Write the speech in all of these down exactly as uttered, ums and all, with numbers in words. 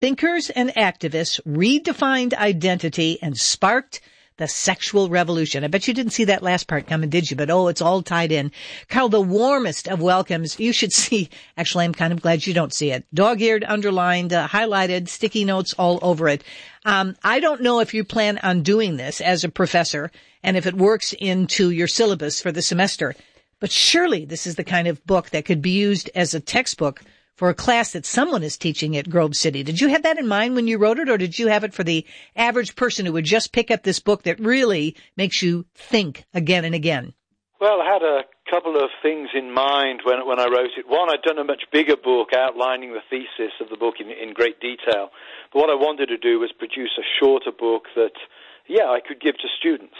Thinkers and activists redefined identity and sparked the sexual revolution. I bet you didn't see that last part coming, did you? But oh, it's all tied in. Carl, the warmest of welcomes. You should see. Actually, I'm kind of glad you don't see it. Dog-eared, underlined, uh, highlighted, sticky notes all over it. Um, I don't know if you plan on doing this as a professor and if it works into your syllabus for the semester, but surely this is the kind of book that could be used as a textbook for a class that someone is teaching at Grove City. Did you have that in mind when you wrote it, or did you have it for the average person who would just pick up this book that really makes you think again and again? Well, I had a couple of things in mind when when I wrote it. One, I'd done a much bigger book outlining the thesis of the book in, in great detail. But what I wanted to do was produce a shorter book that, yeah, I could give to students,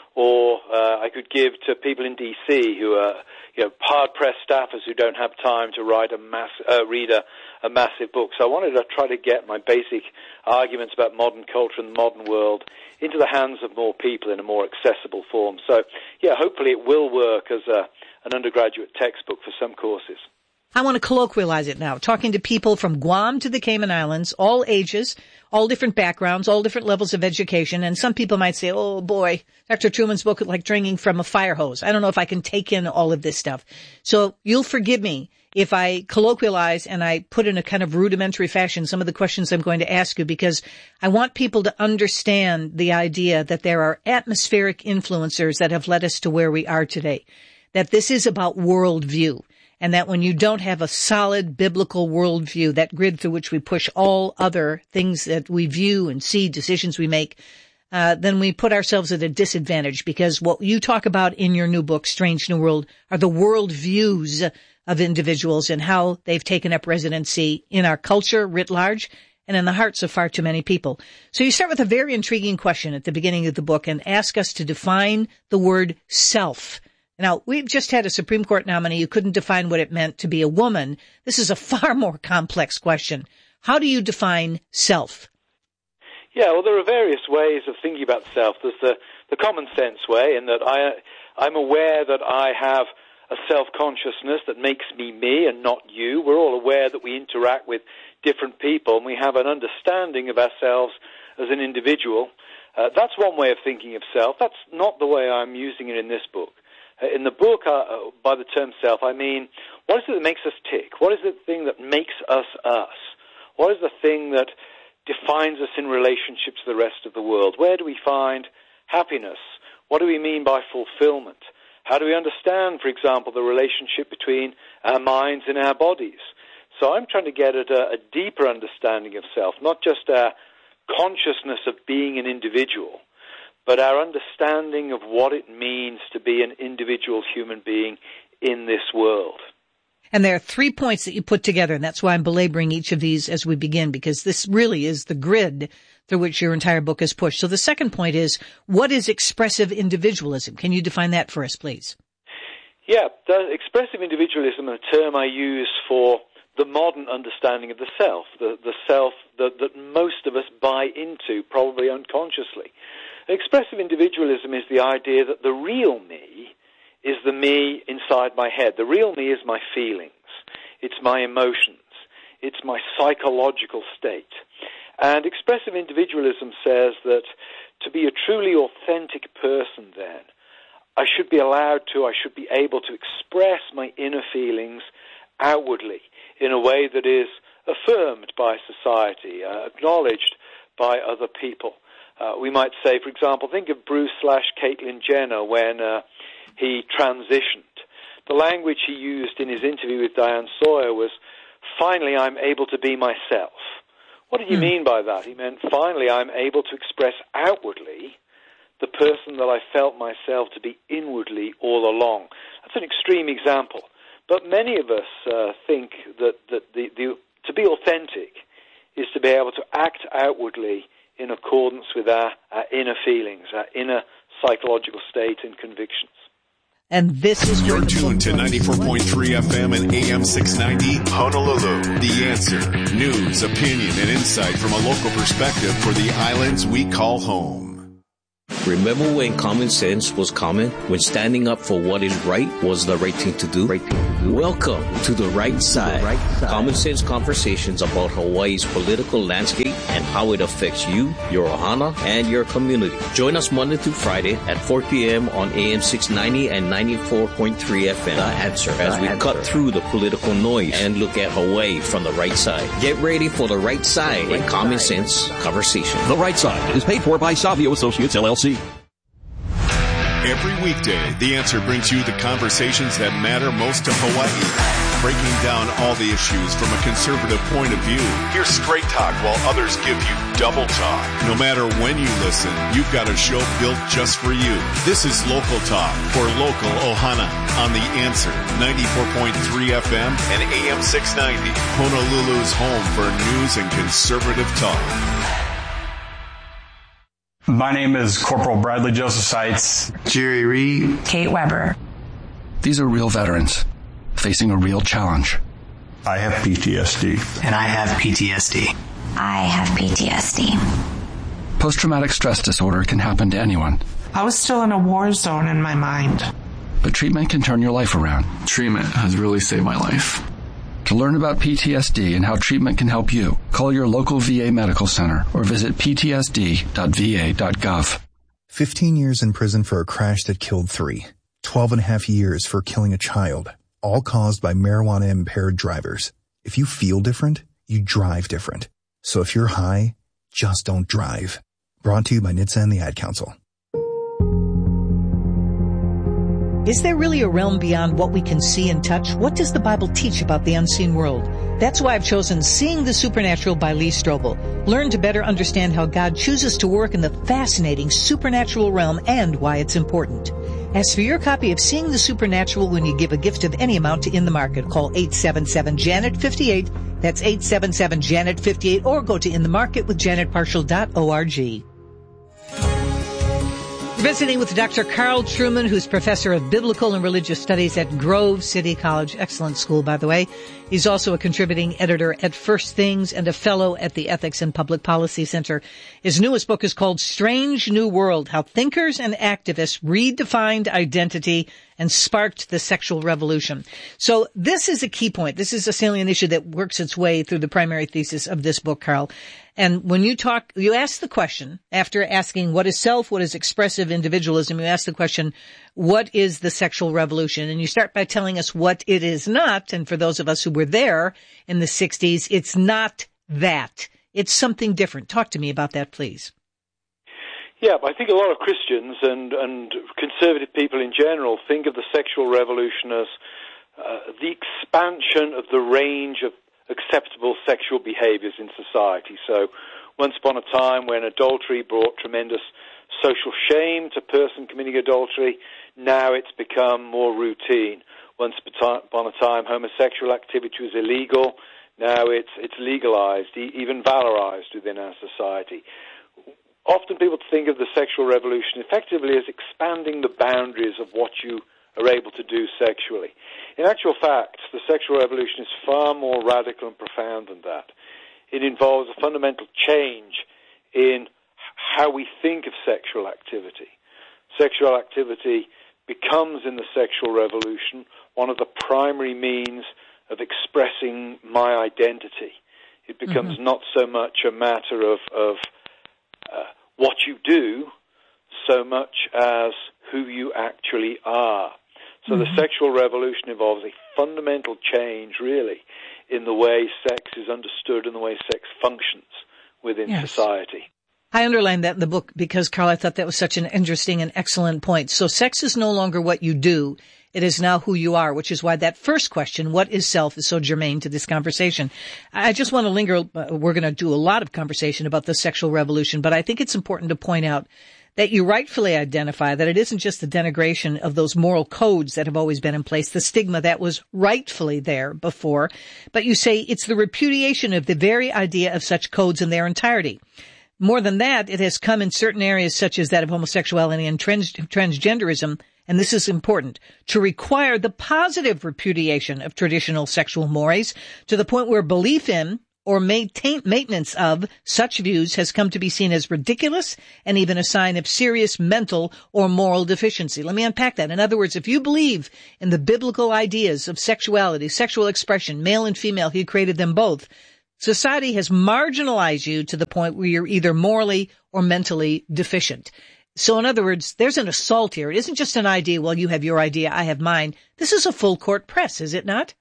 or uh, I could give to people in D C who are, you know, hard-pressed staffers who don't have time to write a mass, uh, read a, a massive book. So I wanted to try to get my basic arguments about modern culture and the modern world into the hands of more people in a more accessible form. So, yeah, hopefully it will work as a, an undergraduate textbook for some courses. I want to colloquialize it now, talking to people from Guam to the Cayman Islands, all ages, all different backgrounds, all different levels of education. And some people might say, oh, boy, Doctor Truman's book is like drinking from a fire hose. I don't know if I can take in all of this stuff. So you'll forgive me if I colloquialize and I put in a kind of rudimentary fashion some of the questions I'm going to ask you, because I want people to understand the idea that there are atmospheric influencers that have led us to where we are today, that this is about worldview. And that when you don't have a solid biblical worldview, that grid through which we push all other things that we view and see, decisions we make, uh, then we put ourselves at a disadvantage, because what you talk about in your new book, Strange New World, are the worldviews of individuals and how they've taken up residency in our culture writ large and in the hearts of far too many people. So you start with a very intriguing question at the beginning of the book and ask us to define the word self. Now, we've just had a Supreme Court nominee who couldn't define what it meant to be a woman. This is a far more complex question. How do you define self? Yeah, well, there are various ways of thinking about self. There's the, the common sense way, in that I, I'm aware that I have a self-consciousness that makes me me and not you. We're all aware that we interact with different people, and we have an understanding of ourselves as an individual. Uh, that's one way of thinking of self. That's not the way I'm using it in this book. In the book, uh, by the term self, I mean, what is it that makes us tick? What is the thing that makes us us? What is the thing that defines us in relationship to the rest of the world? Where do we find happiness? What do we mean by fulfillment? How do we understand, for example, the relationship between our minds and our bodies? So I'm trying to get at a, a deeper understanding of self, not just our consciousness of being an individual, but our understanding of what it means to be an individual human being in this world. And there are three points that you put together, and that's why I'm belaboring each of these as we begin, because this really is the grid through which your entire book is pushed. So the second point is, what is expressive individualism? Can you define that for us, please? Yeah, the expressive individualism is a term I use for the modern understanding of the self, the, the self that, that most of us buy into, probably unconsciously. Expressive individualism is the idea that the real me is the me inside my head. The real me is my feelings. It's my emotions. It's my psychological state. And expressive individualism says that to be a truly authentic person, then, I should be allowed to, I should be able to express my inner feelings outwardly in a way that is affirmed by society, uh, acknowledged by other people. Uh, we might say, for example, think of Bruce slash Caitlyn Jenner when uh, he transitioned. The language he used in his interview with Diane Sawyer was, finally I'm able to be myself. What did he mm. mean by that? He meant, finally I'm able to express outwardly the person that I felt myself to be inwardly all along. That's an extreme example. But many of us uh, think that, that the, the, to be authentic is to be able to act outwardly in accordance with our, our inner feelings, our inner psychological state and convictions. And this is You're tuned to ninety-four point three F M and A M six ninety Honolulu. The Answer. News, opinion, and insight from a local perspective for the islands we call home. Remember when common sense was common? When standing up for what is right was the right thing to do? Right thing to do. Welcome to The Right Side. The right side. Common sense conversations about Hawaii's political landscape and how it affects you, your ohana, and your community. Join us Monday through Friday at four p.m. on A M six ninety and ninety-four point three F M. The Answer. As we cut through the political noise and look at Hawaii from the right side. Get ready for The Right Side and Common Sense Conversation. The Right Side is paid for by Savio Associates, L L C. Every weekday, The Answer brings you the conversations that matter most to Hawaii, breaking down all the issues from a conservative point of view. Hear straight talk while others give you double talk. No matter when you listen, you've got a show built just for you. This is Local Talk for local ohana on The Answer, ninety-four point three F M and A M six ninety, Honolulu's home for news and conservative talk. My name is Corporal Bradley Joseph Seitz. Jerry Reed. Kate Weber. These are real veterans facing a real challenge. I have P T S D. And I have P T S D. I have P T S D. Post-traumatic stress disorder can happen to anyone. I was still in a war zone in my mind. But treatment can turn your life around. Treatment has really saved my life. To learn about P T S D and how treatment can help you, call your local V A medical center or visit p t s d dot v a dot gov. fifteen years in prison for a crash that killed three. twelve and a half years for killing a child, all caused by marijuana-impaired drivers. If you feel different, you drive different. So if you're high, just don't drive. Brought to you by N H T S A and the Ad Council. Is there really a realm beyond what we can see and touch? What does the Bible teach about the unseen world? That's why I've chosen Seeing the Supernatural by Lee Strobel. Learn to better understand how God chooses to work in the fascinating supernatural realm and why it's important. Ask for your copy of Seeing the Supernatural when you give a gift of any amount to In the Market. Call eight seven seven, Janet fifty-eight. That's eight seven seven, Janet fifty-eight. Or go to in the market with janet partial dot org. Visiting with Doctor Carl Trueman, who's professor of biblical and religious studies at Grove City College. Excellent school, by the way. He's also a contributing editor at First Things and a fellow at the Ethics and Public Policy Center. His newest book is called Strange New World, How Thinkers and Activists Redefined Identity and Sparked the Sexual Revolution. So this is a key point. This is a salient issue that works its way through the primary thesis of this book, Carl. And when you talk, you ask the question, after asking what is self, what is expressive individualism, you ask the question, what is the sexual revolution? And you start by telling us what it is not. And for those of us who were there in the sixties, it's not that. It's something different. Talk to me about that, please. Yeah, I think a lot of Christians and, and conservative people in general think of the sexual revolution as uh, the expansion of the range of acceptable sexual behaviors in society. So once upon a time when adultery brought tremendous social shame to a person committing adultery, now it's become more routine. Once upon a time homosexual activity was illegal, now it's it's legalized, even valorized within our society. Often people think of the sexual revolution effectively as expanding the boundaries of what you are able to do sexually. In actual fact, the sexual revolution is far more radical and profound than that. It involves a fundamental change in how we think of sexual activity. Sexual activity becomes, in the sexual revolution, one of the primary means of expressing my identity. It becomes mm-hmm. not so much a matter of, of uh, what you do, so much as who you actually are. So mm-hmm. the sexual revolution involves a fundamental change, really, in the way sex is understood and the way sex functions within yes. society. I underlined that in the book because, Carl, I thought that was such an interesting and excellent point. So sex is no longer what you do. It is now who you are, which is why that first question, what is self, is so germane to this conversation. I just want to linger. We're going to do a lot of conversation about the sexual revolution, but I think it's important to point out that you rightfully identify that it isn't just the denigration of those moral codes that have always been in place, the stigma that was rightfully there before, but you say it's the repudiation of the very idea of such codes in their entirety. More than that, it has come in certain areas such as that of homosexuality and trans- transgenderism, and this is important, to require the positive repudiation of traditional sexual mores to the point where belief in or maintain, maintenance of such views has come to be seen as ridiculous and even a sign of serious mental or moral deficiency. Let me unpack that. In other words, if you believe in the biblical ideas of sexuality, sexual expression, male and female, he created them both, society has marginalized you to the point where you're either morally or mentally deficient. So in other words, there's an assault here. It isn't just an idea, well, you have your idea, I have mine. This is a full court press, is it not?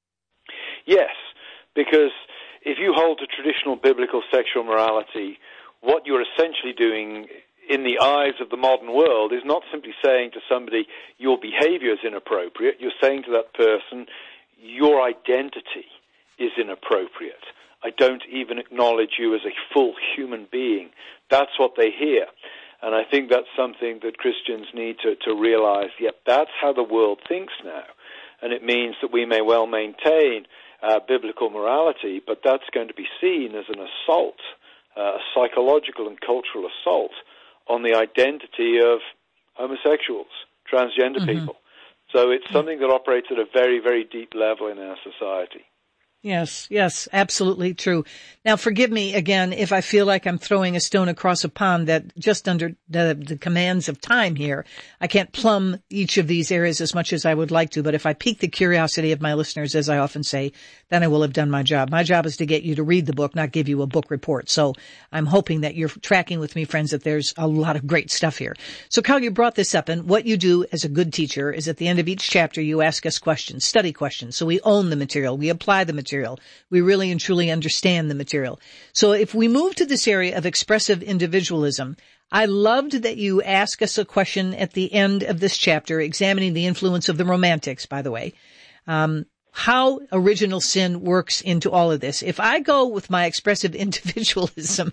Yes, because if you hold to traditional biblical sexual morality, what you're essentially doing in the eyes of the modern world is not simply saying to somebody, your behavior is inappropriate. You're saying to that person, your identity is inappropriate. I don't even acknowledge you as a full human being. That's what they hear. And I think that's something that Christians need to, to realize. Yep, that's how the world thinks now. And it means that we may well maintain Uh, biblical morality, but that's going to be seen as an assault, uh, a psychological and cultural assault on the identity of homosexuals, transgender mm-hmm. people. So it's something that operates at a very, very deep level in our society. Yes, yes, absolutely true. Now, forgive me again if I feel like I'm throwing a stone across a pond that just under the, the commands of time here, I can't plumb each of these areas as much as I would like to. But if I pique the curiosity of my listeners, as I often say, then I will have done my job. My job is to get you to read the book, not give you a book report. So I'm hoping that you're tracking with me, friends, that there's a lot of great stuff here. So, Carl, you brought this up, and what you do as a good teacher is at the end of each chapter, you ask us questions, study questions. So we own the material. We apply the material. We really and truly understand the material. So if we move to this area of expressive individualism, I loved that you ask us a question at the end of this chapter, examining the influence of the Romantics, by the way, um, how original sin works into all of this. If I go with my expressive individualism,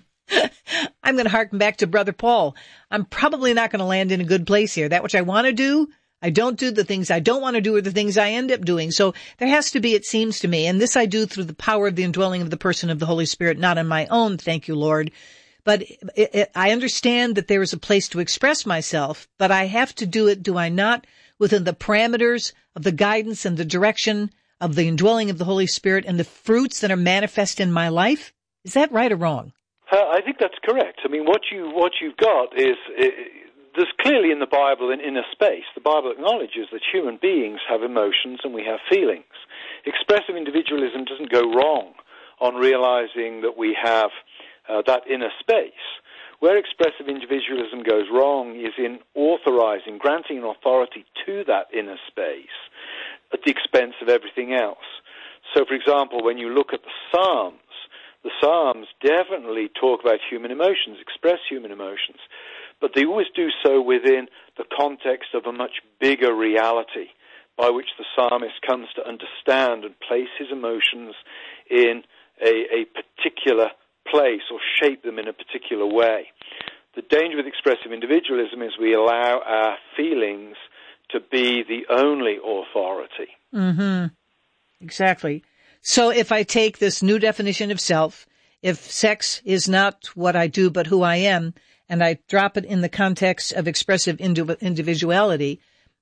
I'm going to harken back to Brother Paul. I'm probably not going to land in a good place here. That which I want to do, I don't do. The things I don't want to do are the things I end up doing. So there has to be, it seems to me, and this I do through the power of the indwelling of the person of the Holy Spirit, not on my own, thank you, Lord. But it, it, I understand that there is a place to express myself, but I have to do it, do I not, within the parameters of the guidance and the direction of the indwelling of the Holy Spirit and the fruits that are manifest in my life? Is that right or wrong? Uh, I think that's correct. I mean, what you what you've got is... It, There's clearly in the Bible, in inner space, the Bible acknowledges that human beings have emotions and we have feelings. Expressive individualism doesn't go wrong on realizing that we have uh, that inner space. Where expressive individualism goes wrong is in authorizing, granting an authority to that inner space at the expense of everything else. So, for example, when you look at the Psalms, the Psalms definitely talk about human emotions, express human emotions. But they always do so within the context of a much bigger reality by which the psalmist comes to understand and place his emotions in a, a particular place or shape them in a particular way. The danger with expressive individualism is we allow our feelings to be the only authority. Mm-hmm. Exactly. So if I take this new definition of self, if sex is not what I do but who I am, and I drop it in the context of expressive individuality,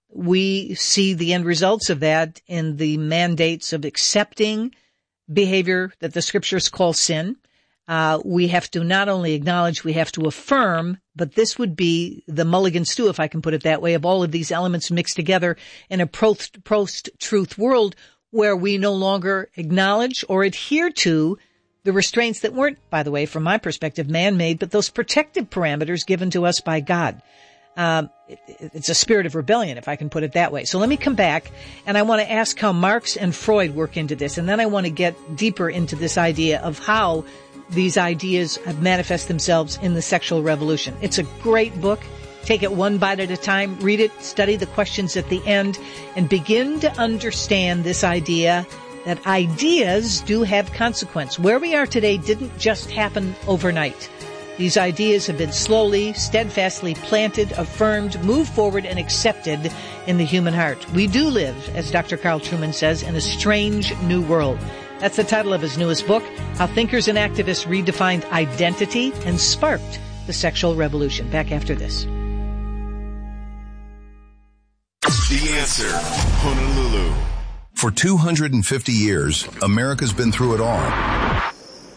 we see the end results of that in the mandates of accepting behavior that the scriptures call sin. Uh, we have to not only acknowledge, we have to affirm, but this would be the mulligan stew, if I can put it that way, of all of these elements mixed together in a post-truth world where we no longer acknowledge or adhere to the restraints that weren't, by the way, from my perspective, man-made, but those protective parameters given to us by God. Um, it, it's a spirit of rebellion, if I can put it that way. So let me come back, and I want to ask how Marx and Freud work into this, and then I want to get deeper into this idea of how these ideas have manifest themselves in the sexual revolution. It's a great book. Take it one bite at a time, read it, study the questions at the end, and begin to understand this idea that ideas do have consequence. Where we are today didn't just happen overnight. These ideas have been slowly, steadfastly planted, affirmed, moved forward, and accepted in the human heart. We do live, as Doctor Carl Trueman says, in a strange new world. That's the title of his newest book, How Thinkers and Activists Redefined Identity and Sparked the Sexual Revolution. Back after this. The Answer, Honolulu. For two hundred fifty years, America's been through it all.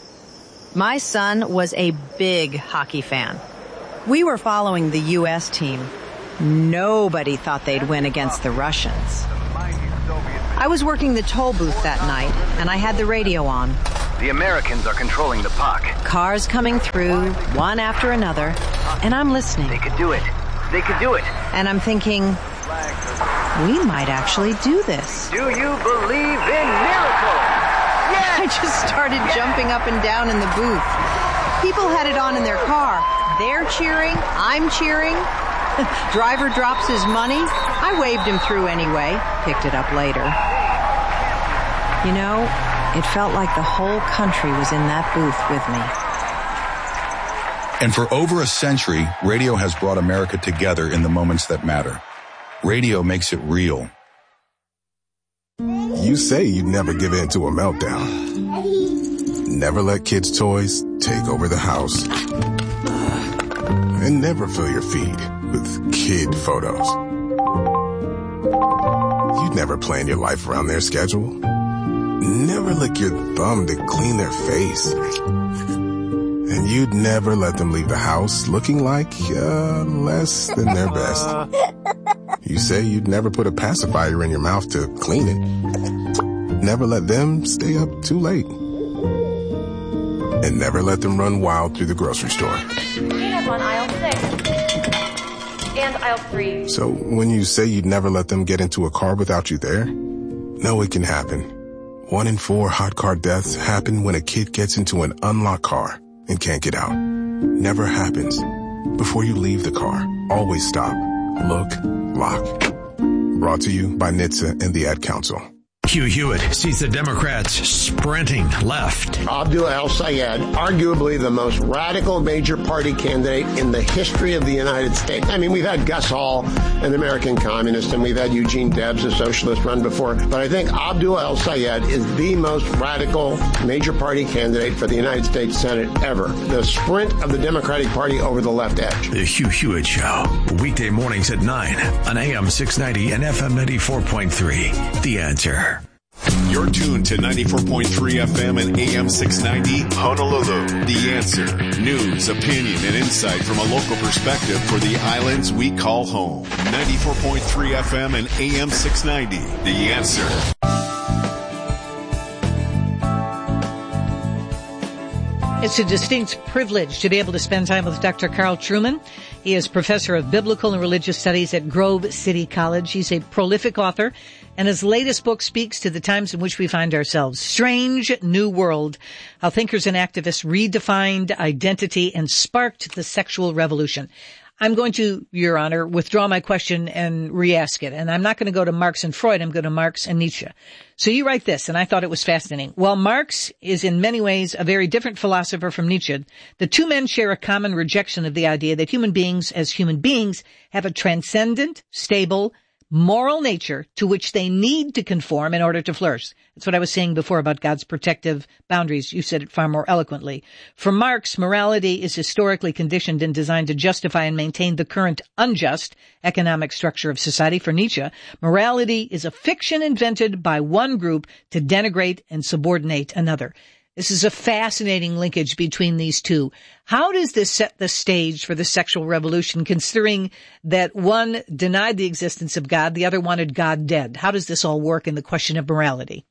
My son was a big hockey fan. We were following the U S team. Nobody thought they'd win against the Russians. I was working the toll booth that night, and I had the radio on. The Americans are controlling the puck. Cars coming through, one after another, and I'm listening. They could do it. They could do it. And I'm thinking, we might actually do this. Do you believe in miracles? Yes! I just started yes! jumping up and down in the booth. People had it on in their car. They're cheering. I'm cheering. Driver drops his money. I waved him through anyway. Picked it up later. You know, it felt like the whole country was in that booth with me. And for over a century, radio has brought America together in the moments that matter. Radio makes it real. You say you'd never give in to a meltdown. Never let kids' toys take over the house. And never fill your feed with kid photos. You'd never plan your life around their schedule. Never lick your thumb to clean their face. And you'd never let them leave the house looking like uh, less than their best. You say you'd never put a pacifier in your mouth to clean it. Never let them stay up too late. And never let them run wild through the grocery store. Peanuts on aisle six. And aisle three. So when you say you'd never let them get into a car without you there, no, it can happen. One in four hot car deaths happen when a kid gets into an unlocked car and can't get out. Never happens. Before you leave the car, always stop, look, lock. Brought to you by N H T S A and the Ad Council. Hugh Hewitt sees the Democrats sprinting left. Abdul El-Sayed, arguably the most radical major party candidate in the history of the United States. I mean, we've had Gus Hall, an American communist, and we've had Eugene Debs, a socialist, run before. But I think Abdul El-Sayed is the most radical major party candidate for the United States Senate ever. The sprint of the Democratic Party over the left edge. The Hugh Hewitt Show, weekday mornings at nine on A M six ninety and F M ninety-four point three. The Answer. You're tuned to ninety-four point three F M and A M six ninety Honolulu. The Answer. News, opinion, and insight from a local perspective for the islands we call home. ninety-four point three F M and A M six ninety. The Answer. It's a distinct privilege to be able to spend time with Doctor Carl Trueman. He is professor of biblical and religious studies at Grove City College. He's a prolific author, and his latest book speaks to the times in which we find ourselves. Strange New World, How Thinkers and Activists Redefined Identity and Sparked the Sexual Revolution. I'm going to, Your Honor, withdraw my question and re-ask it. And I'm not going to go to Marx and Freud. I'm going to Marx and Nietzsche. So you write this, and I thought it was fascinating. While Marx is in many ways a very different philosopher from Nietzsche, the two men share a common rejection of the idea that human beings, as human beings, have a transcendent, stable, moral nature to which they need to conform in order to flourish. That's what I was saying before about God's protective boundaries. You said it far more eloquently. For Marx, morality is historically conditioned and designed to justify and maintain the current unjust economic structure of society. For Nietzsche, morality is a fiction invented by one group to denigrate and subordinate another. This is a fascinating linkage between these two. How does this set the stage for the sexual revolution, considering that one denied the existence of God, the other wanted God dead? How does this all work in the question of morality?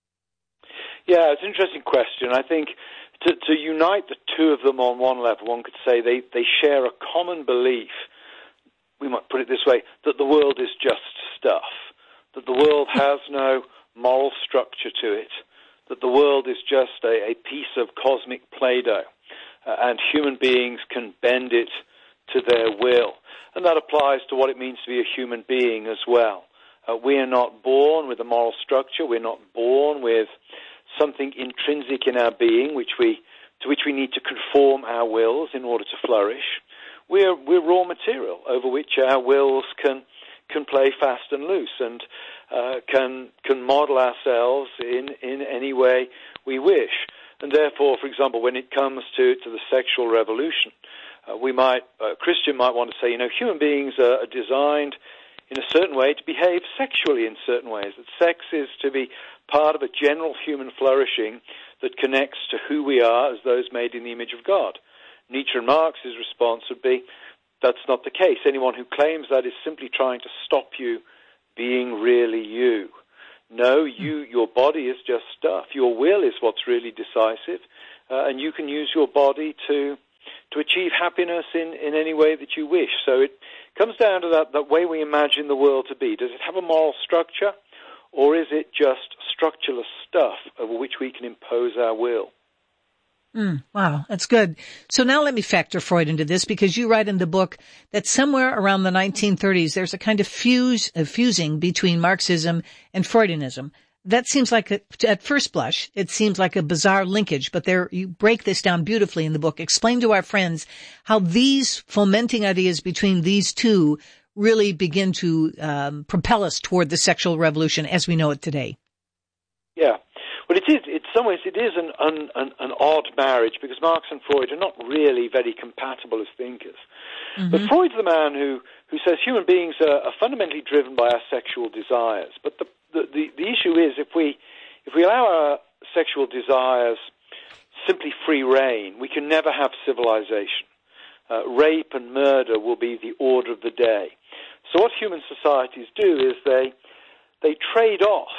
Yeah, it's an interesting question. I think to, to unite the two of them on one level, one could say they, they share a common belief, we might put it this way, that the world is just stuff, that the world has no moral structure to it, that the world is just a, a piece of cosmic Play-Doh, uh, and human beings can bend it to their will. And that applies to what it means to be a human being as well. Uh, we are not born with a moral structure. We're not born with something intrinsic in our being which we, to which we need to conform our wills in order to flourish. We're, we're raw material over which our wills can can play fast and loose and uh, can can model ourselves in, in any way we wish. And therefore, for example, when it comes to, to the sexual revolution, uh, we might, a Christian might want to say, you know, human beings are, are designed in a certain way to behave sexually in certain ways, that sex is to be part of a general human flourishing that connects to who we are as those made in the image of God. Nietzsche and Marx's response would be, that's not the case. Anyone who claims that is simply trying to stop you being really you. No, you, your body is just stuff. Your will is what's really decisive, uh, and you can use your body to to achieve happiness in, in any way that you wish. So it comes down to that, that way we imagine the world to be. Does it have a moral structure, or is it just structureless stuff over which we can impose our will? Mm, wow, that's good. So now let me factor Freud into this, because you write in the book that somewhere around the nineteen thirties, there's a kind of fuse, a fusing between Marxism and Freudianism. That seems like, a, at first blush, it seems like a bizarre linkage, but there, you break this down beautifully in the book. Explain to our friends how these fomenting ideas between these two really begin to um, propel us toward the sexual revolution as we know it today. Yeah. Well, it is, in some ways, it is an, an, an, an odd marriage, because Marx and Freud are not really very compatible as thinkers. Mm-hmm. But Freud's the man who, who says human beings are, are fundamentally driven by our sexual desires. But the, the, the, the issue is, if we, if we allow our sexual desires simply free rein, we can never have civilization. Uh, rape and murder will be the order of the day. So what human societies do is they, they trade off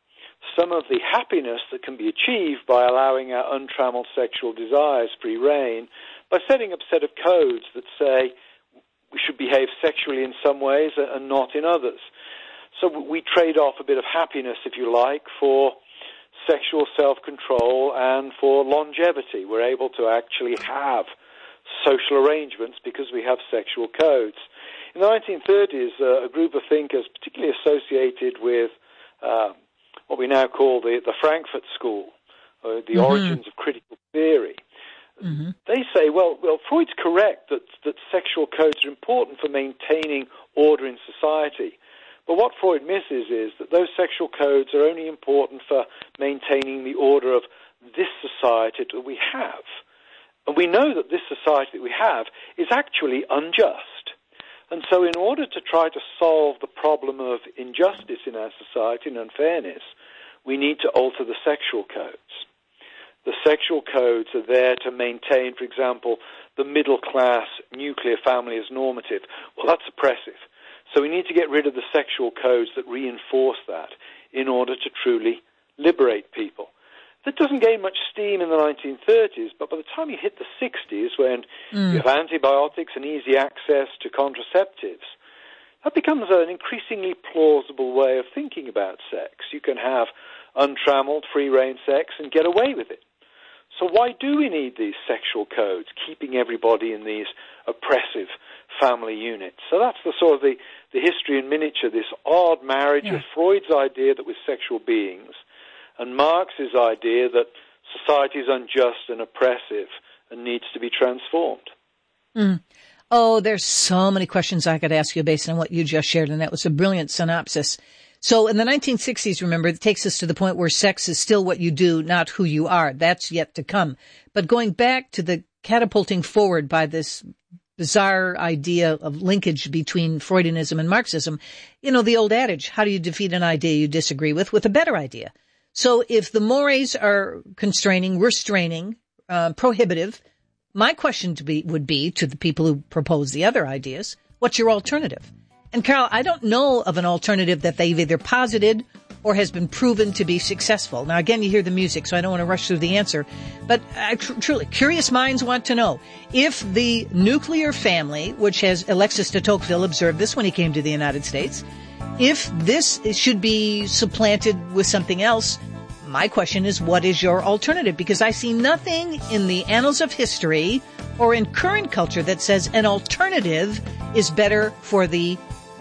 some of the happiness that can be achieved by allowing our untrammeled sexual desires free rein by setting up a set of codes that say we should behave sexually in some ways and not in others. So we trade off a bit of happiness, if you like, for sexual self-control and for longevity. We're able to actually have social arrangements because we have sexual codes. In the nineteen thirties, uh, a group of thinkers, particularly associated with uh, what we now call the, the Frankfurt School, uh, the mm-hmm. origins of critical theory. Mm-hmm. They say, well, well, Freud's correct that, that sexual codes are important for maintaining order in society. But what Freud misses is that those sexual codes are only important for maintaining the order of this society that we have. And we know that this society that we have is actually unjust. And so in order to try to solve the problem of injustice in our society and unfairness, we need to alter the sexual codes. The sexual codes are there to maintain, for example, the middle-class nuclear family as normative. Well, that's oppressive. So we need to get rid of the sexual codes that reinforce that in order to truly liberate people. That doesn't gain much steam in the nineteen thirties, but by the time you hit the sixties, when mm. you have antibiotics and easy access to contraceptives, that becomes an increasingly plausible way of thinking about sex. You can have untrammeled, free-rein sex and get away with it. So why do we need these sexual codes, keeping everybody in these oppressive family units? So that's the sort of the, the history in miniature, this odd marriage yeah. of Freud's idea that we're sexual beings and Marx's idea that society is unjust and oppressive and needs to be transformed. Mm. Oh, there's so many questions I could ask you based on what you just shared, and that was a brilliant synopsis. So in the nineteen sixties, remember, it takes us to the point where sex is still what you do, not who you are. That's yet to come. But going back to the catapulting forward by this bizarre idea of linkage between Freudianism and Marxism, you know, the old adage, how do you defeat an idea you disagree with with a better idea? So if the mores are constraining, restraining, uh, prohibitive, my question to be would be to the people who propose the other ideas, what's your alternative? And Carol, I don't know of an alternative that they've either posited or has been proven to be successful. Now, again, you hear the music, so I don't want to rush through the answer. But uh, tr- truly, curious minds want to know if the nuclear family, which has Alexis de Tocqueville observed this when he came to the United States, if this should be supplanted with something else, my question is, what is your alternative? Because I see nothing in the annals of history or in current culture that says an alternative is better for the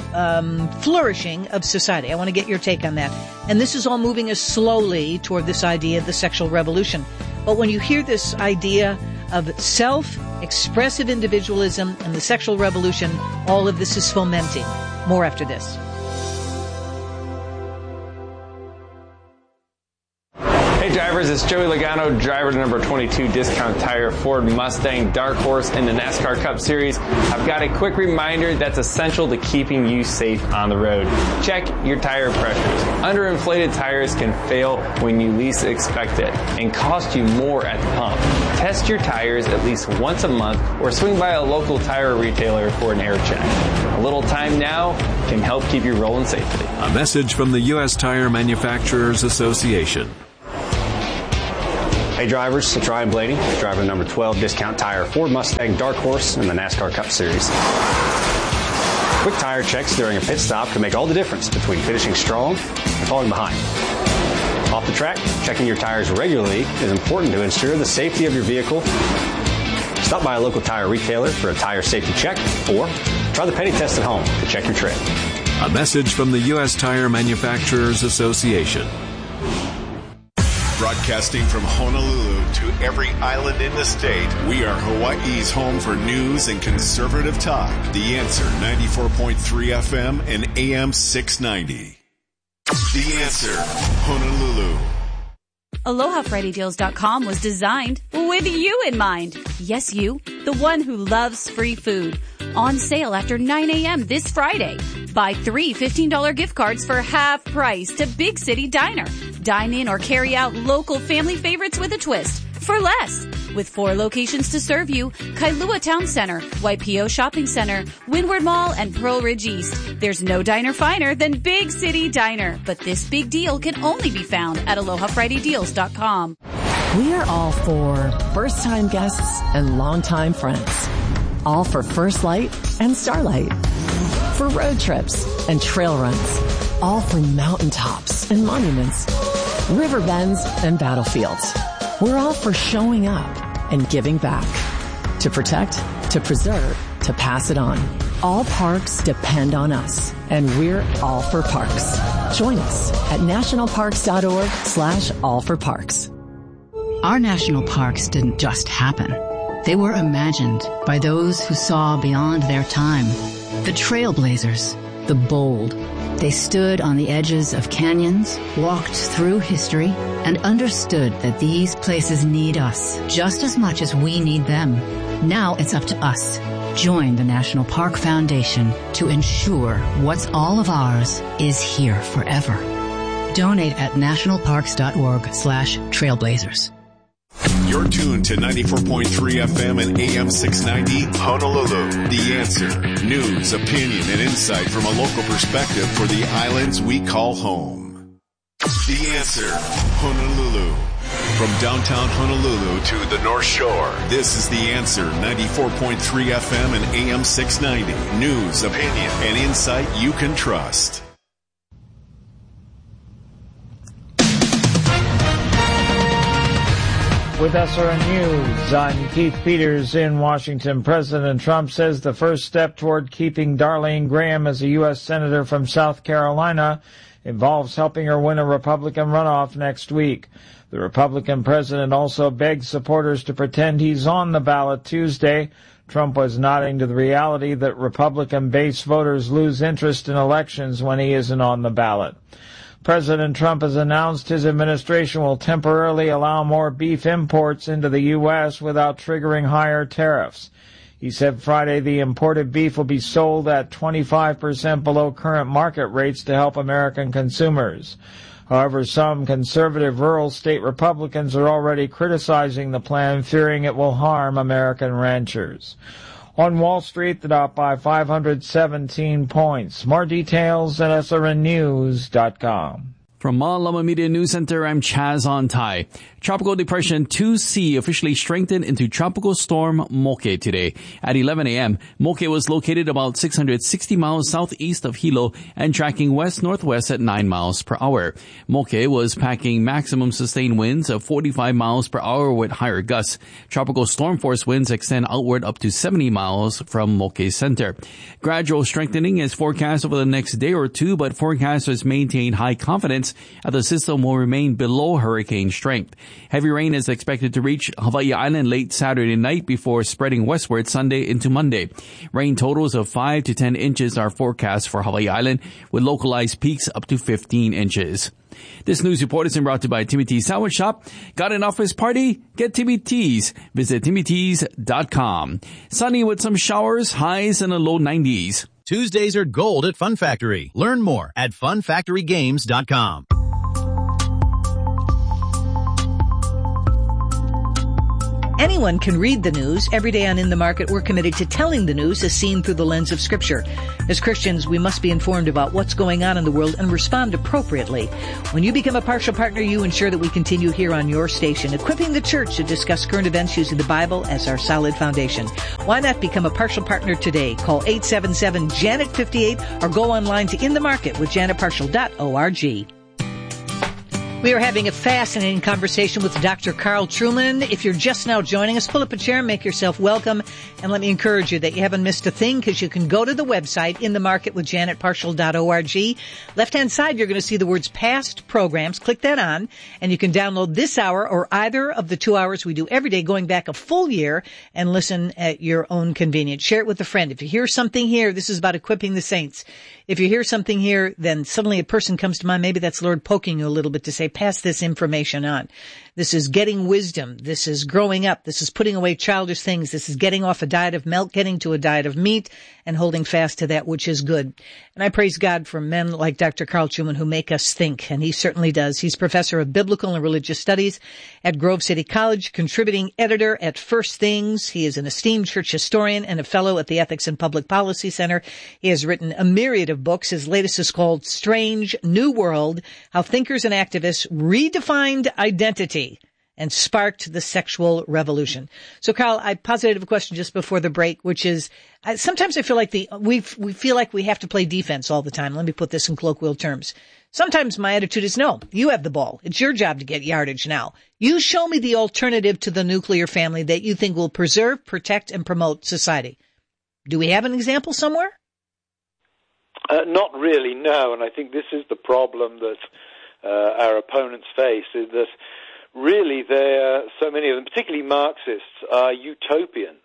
um, flourishing of society. I want to get your take on that. And this is all moving us slowly toward this idea of the sexual revolution. But when you hear this idea of self-expressive individualism and the sexual revolution, all of this is fomenting. More after this. Hey, driver. drivers, it's Joey Logano, driver to number twenty-two Discount Tire Ford Mustang Dark Horse in the NASCAR Cup Series. I've got a quick reminder that's essential to keeping you safe on the road. Check your tire pressures. Underinflated tires can fail when you least expect it and cost you more at the pump. Test your tires at least once a month or swing by a local tire retailer for an air check. A little time now can help keep you rolling safely. A message from the U S Tire Manufacturers Association. Hey drivers, it's Ryan Blaney, driver number twelve Discount Tire Ford Mustang Dark Horse in the NASCAR Cup Series. Quick tire checks during a pit stop can make all the difference between finishing strong and falling behind. Off the track, checking your tires regularly is important to ensure the safety of your vehicle. Stop by a local tire retailer for a tire safety check or try the penny test at home to check your tread. A message from the U S Tire Manufacturers Association. Broadcasting from Honolulu to every island in the state, we are Hawaii's home for news and conservative talk. The Answer, ninety-four point three F M and A M six ninety. The Answer, Honolulu. Aloha Friday Deals dot com was designed with you in mind. Yes, you, the one who loves free food. On sale after nine a.m. this Friday. Buy three fifteen dollars gift cards for half price to Big City Diner. Dine in or carry out local family favorites with a twist for less. With four locations to serve you, Kailua Town Center, Waipio Shopping Center, Windward Mall, and Pearl Ridge East. There's no diner finer than Big City Diner, but this big deal can only be found at Aloha Friday Deals dot com. We are all for first-time guests and long-time friends. All for First Light and Starlight. For road trips and trail runs. All for mountaintops and monuments. River bends and battlefields. We're all for showing up and giving back. To protect, to preserve, to pass it on. All parks depend on us, and we're all for parks. Join us at nationalparks.org slash all for parks. Our national parks didn't just happen. They were imagined by those who saw beyond their time. The trailblazers, the bold. They stood on the edges of canyons, walked through history, and understood that these places need us just as much as we need them. Now it's up to us. Join the National Park Foundation to ensure what's all of ours is here forever. Donate at nationalparks.org slash trailblazers. You're tuned to ninety-four point three F M and A M six ninety Honolulu. The Answer. News, opinion, and insight from a local perspective for the islands we call home. The Answer. Honolulu. From downtown Honolulu to the North Shore, this is The Answer, ninety-four point three F M and A M six ninety. News, opinion, and insight you can trust. With S R N News, I'm Keith Peters in Washington. President Trump says the first step toward keeping Darlene Graham as a U S Senator from South Carolina involves helping her win a Republican runoff next week. The Republican president also begged supporters to pretend he's on the ballot Tuesday. Trump was nodding to the reality that Republican-based voters lose interest in elections when he isn't on the ballot. President Trump has announced his administration will temporarily allow more beef imports into the U S without triggering higher tariffs. He said Friday the imported beef will be sold at twenty-five percent below current market rates to help American consumers. However, some conservative rural state Republicans are already criticizing the plan, fearing it will harm American ranchers. On Wall Street, the Dow by five hundred seventeen points. More details at S R N news dot com. From Malama Media News Center, I'm Chaz Ontai. Tropical Depression two C officially strengthened into Tropical Storm Moke today. At eleven a.m., Moke was located about six hundred sixty miles southeast of Hilo and tracking west-northwest at nine miles per hour. Moke was packing maximum sustained winds of forty-five miles per hour with higher gusts. Tropical storm force winds extend outward up to seventy miles from Moke's center. Gradual strengthening is forecast over the next day or two, but forecasters maintain high confidence that the system will remain below hurricane strength. Heavy rain is expected to reach Hawaii Island late Saturday night before spreading westward Sunday into Monday. Rain totals of five to ten inches are forecast for Hawaii Island, with localized peaks up to fifteen inches. This news report is brought to you by Timmy T's Sandwich Shop. Got an office party? Get Timmy T's. Visit timmy tees dot com. Sunny with some showers, highs in the low nineties. Tuesdays are gold at Fun Factory. Learn more at fun factory games dot com. Anyone can read the news. Every day on In the Market, we're committed to telling the news as seen through the lens of Scripture. As Christians, we must be informed about what's going on in the world and respond appropriately. When you become a partial partner, you ensure that we continue here on your station, equipping the church to discuss current events using the Bible as our solid foundation. Why not become a partial partner today? Call eight seven seven, Janet fifty-eight or go online to in the market with janet partial dot org. We are having a fascinating conversation with Doctor Carl Trueman. If you're just now joining us, pull up a chair, make yourself welcome, and let me encourage you that you haven't missed a thing, because you can go to the website, in the market with janet partial dot org. Left-hand side, you're going to see the words past programs. Click that on, and you can download this hour or either of the two hours we do every day going back a full year and listen at your own convenience. Share it with a friend. If you hear something here, this is about equipping the saints. If you hear something here, then suddenly a person comes to mind. Maybe that's Lord poking you a little bit to say, pass this information on. This is getting wisdom. This is growing up. This is putting away childish things. This is getting off a diet of milk, getting to a diet of meat, and holding fast to that which is good. And I praise God for men like Doctor Carl Trueman who make us think, and he certainly does. He's professor of biblical and religious studies at Grove City College, contributing editor at First Things. He is an esteemed church historian and a fellow at the Ethics and Public Policy Center. He has written a myriad of books. His latest is called Strange New World: How Thinkers and Activists Redefined Identity and Sparked the Sexual Revolution. So, Carl, I posited a question just before the break, which is, I, sometimes I feel like the we we feel like we have to play defense all the time. Let me put this in colloquial terms. Sometimes my attitude is, no, you have the ball. It's your job to get yardage now. You show me the alternative to the nuclear family that you think will preserve, protect, and promote society. Do we have an example somewhere? Uh, not really, no. And I think this is the problem that uh, our opponents face, is that really, they're, so many of them, particularly Marxists, are utopians,